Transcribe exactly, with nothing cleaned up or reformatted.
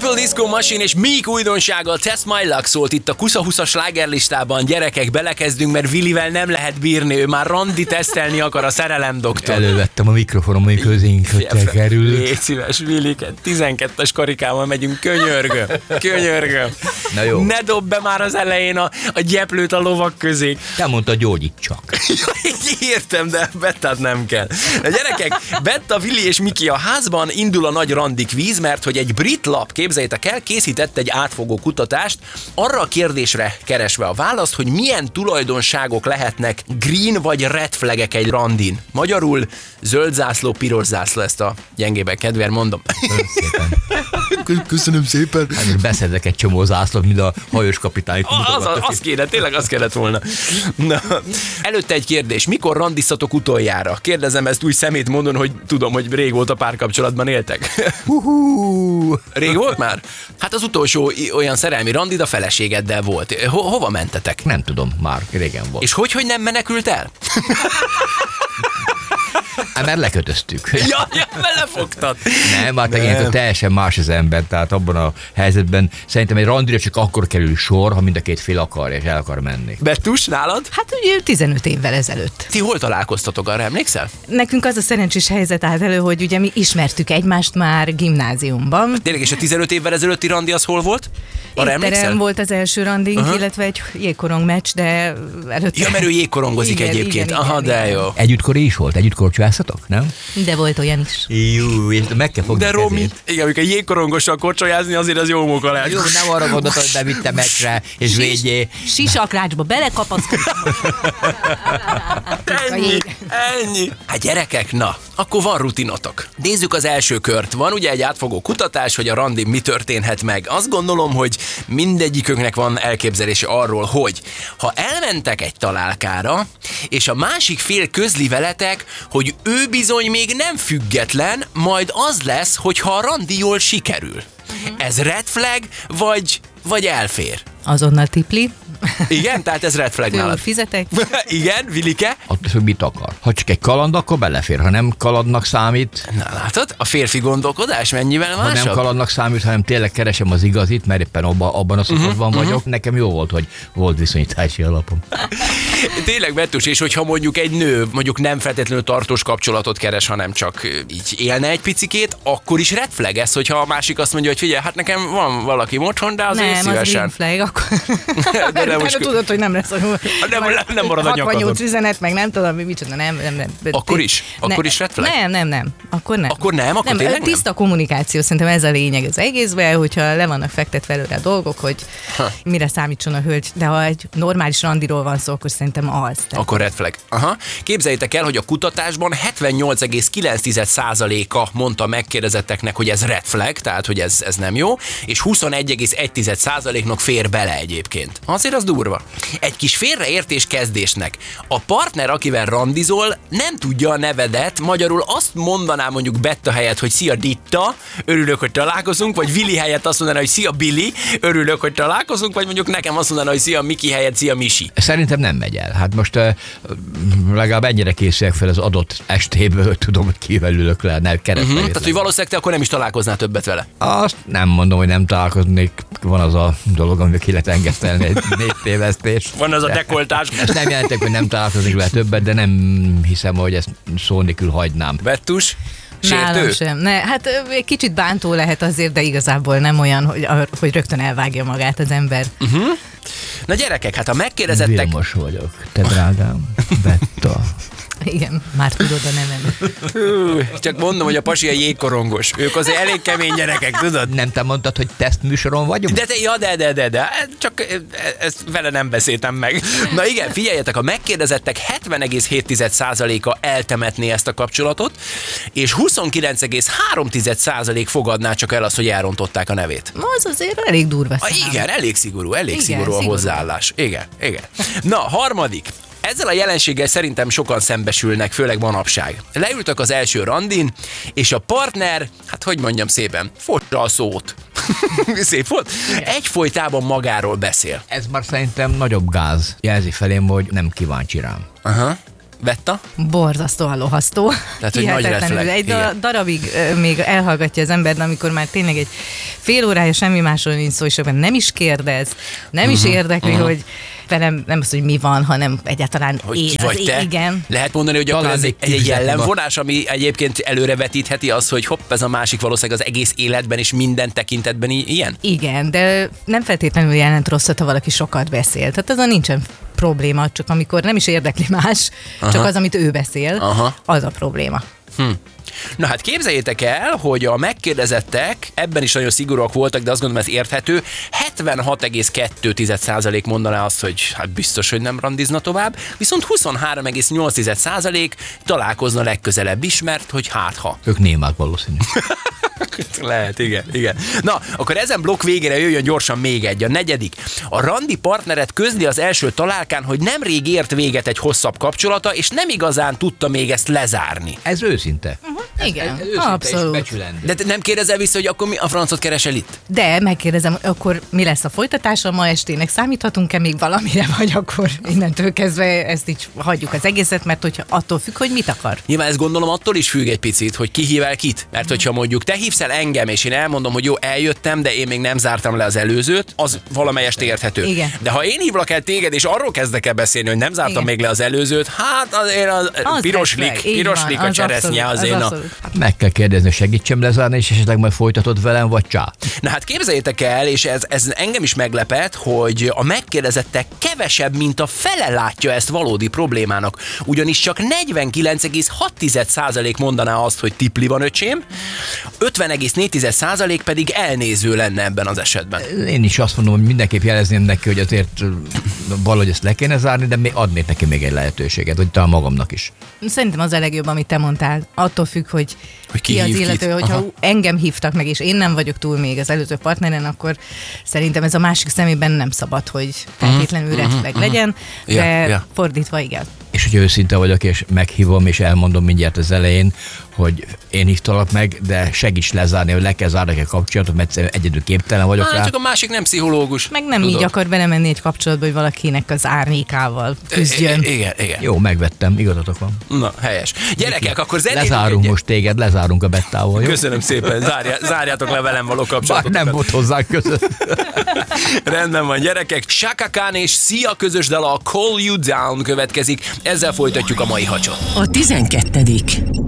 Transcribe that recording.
Purple Disco Machine és Meek újdonsága, Test My Luck szólt itt a Kusza húszas slágerlistában. Gyerekek, belekezdünk, mert Willivel nem lehet bírni, ő már randi tesztelni akar a szerelem doktor. Elővettem a mikrofonom, hogy közénk kerül. Légy szíves, Williket, tizenkettes karikával megyünk, könyörgöm, könyörgöm. Na jó. Ne dob be már az elején a, a gyeplőt a lovak közé. Te mondta, gyógyít csak. Értem, de Bettát nem kell. A gyerekek, Betta, Willi és Miki a házban, indul a nagy randikvíz, mert hogy egy brit lap, képzeljétek el, készített egy átfogó kutatást, arra a kérdésre keresve a választ, hogy milyen tulajdonságok lehetnek green vagy red flagek egy randin. Magyarul zöld zászló, piros zászló, ezt a gyengében kedvéért mondom. Szépen. Köszönöm szépen. Hát beszedek egy csomó zászlót, mint a hajós kapitány. Az, az, az kéne, tényleg az kellett volna. Na. Előtte egy kérdés, mikor randiztatok utoljára? Kérdezem ezt úgy szemét mondon, hogy tudom, hogy régóta párkapcsolatban éltek. Hú. Rég volt már? Hát az utolsó olyan szerelmi randid a feleségeddel volt. Ho- hova mentetek? Nem tudom, már régen volt. És hogy, hogy nem menekült el? Hát mert lekötöztük. Ja, ja, lefogtad. Nem, hát nem. Teljesen más az ember, tehát abban a helyzetben szerintem egy randira csak akkor kerül sor, ha mind a két fél akarja és el akar menni. Bettus, nálad? Hát ugye tizenöt évvel ezelőtt. Ti hol találkoztatok, arra emlékszel? Nekünk az a szerencsés helyzet állt elő, hogy ugye mi ismertük egymást már gimnáziumban. Tényleg, és a tizenöt évvel ezelőtti randi az hol volt? Arra emlékszel? Étterem volt az első randink, uh-huh. illetve egy jégkorong meccs, de előtte... Ja, mert ő jégkorongozik igen, egyébként. Igen, Aha, igen, de igen. jó. Együttkori is volt? Együtt korcsolyáztatok, nem? De volt olyan is. Jó, és meg kell fogni De Romi, kezét. igen, amikor jégkorongossal korcsolyázni, azért az jó munka lehet. Jó, nem arra gondoltam, hogy bevitte meccsre, és védjé. Sisakrácsba belekapaszkodik. Ennyi, ennyi. Hát gyerekek, na, akkor van rutinotok. Nézzük az első kört. Van ugye egy átfogó kutatás, hogy a randin mi történhet meg. Azt gondolom, hogy mindegyikünknek van elképzelése arról, hogy ha elmentek egy találkára, és a másik fél közli veletek, hogy ő bizony még nem független, majd az lesz, hogyha a randi jól sikerül. Ez red flag, vagy, vagy elfér? Azonnal tipli. Igen, tehát ez red flag Főúr nálad. fizetek. Igen, Vilike? Attól, hogy mit akar. Ha csak egy kaland, akkor belefér. Ha nem kalandnak számít, Na látod, a férfi gondolkodás mennyivel ha másabb? nem kalandnak számít, hanem tényleg keresem az igazit, mert éppen abba, abban a szakaszban uh-huh, vagyok. Nekem jó volt, hogy volt viszonyítási alapom. Tényleg, Bettus, és hogyha mondjuk egy nő mondjuk nem feltétlenül tartós kapcsolatot keres, hanem csak így élne egy picikét, akkor is red flag ez, hogyha a másik azt mondja, hogy figyelj, hát nekem van valaki otthon, de azért Nem, az szívesen. green flag, akkor... De nem most... tudod, hogy nem lesz a... Nem, nem marad a nyakadon. hatvannyolc üzenet, meg nem tudom, mi micsoda, nem, nem, nem. Akkor is? Akkor is red flag? Nem, nem, nem. Akkor nem. Akkor nem? Akkor nem, tényleg nem? Tiszta kommunikáció, szerintem ez a lényeg az egészben, hogyha le vannak fektetve előre a dolgok, hogy ha. mire számítson a hölgy, de ha egy normális randiról van szó, akkor szerintem az. Tehát. Akkor red flag. Aha. Képzeljétek el, hogy a kutatásban hetvennyolc egész kilenc százaléka mondta megkérdezetteknek, hogy ez red flag, tehát hogy ez, ez nem jó, és huszonegy egész egy százaléknak fér bele egyébként. Azért az durva. Egy kis félreértés kezdésnek. A partner, akivel randizol, nem tudja a nevedet, magyarul azt mondaná mondjuk Betta helyett, hogy szia Ditta, örülök, hogy találkozunk, vagy Willi helyett azt mondaná, hogy szia Billy, örülök, hogy találkozunk, vagy mondjuk nekem azt mondaná, hogy szia Miki helyett, szia Misi. Szerintem nem megy el. Hát most uh, legalább ennyire készüljek fel az adott estéből, hogy tudom, hogy kivel ülök le, ne keresni. Uh-huh. Tehát, hogy valószínűleg te akkor nem is találkoznál többet vele. Azt nem mondom, hogy nem találkoznék. Van az a dolog, amivel ki lehet engesztelni egy négy tévesztés. Van az a dekoltás. Ezt nem jelentek, hogy nem találkoznék vele többet, de nem hiszem, hogy ezt szó nélkül hagynám. Bettus? Nálam Sértő? sem. Ne, hát egy kicsit bántó lehet azért, de igazából nem olyan, hogy, hogy rögtön elvágja magát az ember. Uh-huh. Na gyerekek, hát a megkérdezettek... Vilmos vagyok, te drágám, Betta. Igen, már tudod a nevem. Hú, csak mondom, hogy a pasi a jégkorongos. Ők azért elég kemény gyerekek, tudod? Nem te mondtad, hogy tesztműsoron vagyunk? De te, ja, de, de, de, de, csak ezt vele nem beszéltem meg. Na igen, figyeljetek, a megkérdezettek hetven egész hét százaléka eltemetné ezt a kapcsolatot, és huszonkilenc egész három százalék fogadná csak el azt, hogy elrontották a nevét. Az azért elég durva A, szám. igen, elég szigorú, elég Igen, szigorú a szigorú. hozzáállás. Igen, igen. Na, harmadik. Ezzel a jelenséggel szerintem sokan szembesülnek, főleg manapság. Leültök az első randin, és a partner, hát hogy mondjam szépen, fossa a szót. Szép volt? Egyfolytában magáról beszél. Ez már szerintem nagyobb gáz. Jelzi felém, hogy nem kíváncsi rám. Aha. Vetta? Borzasztóan lohasztó. Tehát, hogy nagy reflex. Egy da- darabig ö, még elhallgatja az ember, de amikor már tényleg egy fél órája semmi másról nincs szó, és ebben nem is kérdez, nem uh-huh, is érdekli, uh-huh. hogy velem nem az, hogy mi van, hanem egyáltalán hogy é, ki vagy az te? igen. Lehet mondani, hogy Talán akkor ez egy, egy egy jellemvonás, ami egyébként előrevetítheti az, hogy hopp, ez a másik valószínűleg az egész életben és minden tekintetben i- ilyen? Igen, de nem feltétlenül jelent rosszat, ha valaki sokat beszél. Tehát azon nincsen probléma, csak amikor nem is érdekli más, Aha. csak az, amit ő beszél, Aha. az a probléma. Hm. Na hát képzeljétek el, hogy a megkérdezettek ebben is nagyon szigorúak voltak, de azt gondolom, ez érthető. hetvenhat egész kettő százalék mondaná azt, hogy hát biztos, hogy nem randizna tovább, viszont huszonhárom egész nyolc százalék találkozna legközelebb is, mert hogy hát ha. Ők némák valószínű. Lehet, igen, igen. Na, akkor ezen blokk végére jöjjön gyorsan még egy, a negyedik. A randi partneret közli az első találkán, hogy nemrég ért véget egy hosszabb kapcsolata, és nem igazán tudta még ezt lezárni. Ez őszinte. Uh-huh. Igen, ez, ez őszinte abszolút. De te nem kérdezel vissza, hogy akkor mi a francot keresel itt? De megkérdezem, akkor mi lesz a folytatása ma estének? Számíthatunk-e még valamire, vagy akkor innentől kezdve ezt így hagyjuk az egészet, mert hogyha attól függ, hogy mit akar. Nyilván ezt gondolom attól is függ egy picit, hogy ki hív el kit. Mert hogyha mondjuk te hívsz el engem, és én elmondom, hogy jó, eljöttem, de én még nem zártam le az előzőt, az valamelyest érthető. Igen. De ha én hívlak el téged, és arról kezdek el beszélni, hogy nem zártam Igen. még le az előzőt, hát azért az, az piroslik, piroslik a cseresznye az, az én a... Hát meg kell kérdezni, segítsem lezárni, és esetleg majd folytatod velem, vagy csá. Na hát képzeljétek el, és ez, ez engem is meglepett, hogy a megkérdezettek kevesebb, mint a fele látja ezt valódi problémának. Ugyanis csak negyvenkilenc egész hat százalék mondaná azt, hogy tipli van öcsém, ötven egész négy százalék pedig elnéző lenne ebben az esetben. Én is azt mondom, hogy mindenképp jelezném neki, hogy azért valahogy ezt le kéne zárni, de még adnék neki még egy lehetőséget, hogy talán magamnak is. Szerintem az a legjobb, amit te mondtál. Attól függ, hogy, hogy ki, ki az hív illető, kit. hogyha Aha. engem hívtak meg, és én nem vagyok túl még az előző partneren, akkor szerintem ez a másik szemében nem szabad, hogy feltétlenül uh-huh, red flag uh-huh. legyen, de yeah, yeah. fordítva igen. És hogy őszinte vagyok, és meghívom, és elmondom mindjárt az elején, hogy én hívtalak meg, de segíts lezárni, hogy le kell zárni a kapcsolatot, mert egyedül képtelen vagyok Há, rá. Csak a másik nem pszichológus. Meg nem Tudod. így akar belemenni egy kapcsolatba, hogy valakinek az árnyékával küzdjön. I- igen, igen. Jó, megvettem, igazatok van. Na, helyes. Gyerekek, akkor zenélünk Lezárunk egy... most téged, lezárunk a Bettával, jó? Köszönöm szépen, Zárja, zárjátok le velem való kapcsolatokat. Bár nem volt hozzá között. Rendben van, gyerekek. Chaka Khan és Sia közös dala, a Call You Down következik. Ezzel folytatjuk a mai hacsot. A tizenkettedik